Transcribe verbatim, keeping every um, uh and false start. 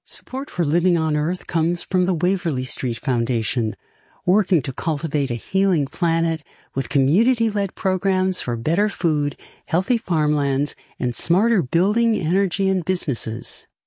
Support for Living on Earth comes from the Waverly Street Foundation, working to cultivate a healing planet with community-led programs for better food, healthy farmlands, and smarter building, energy, and businesses.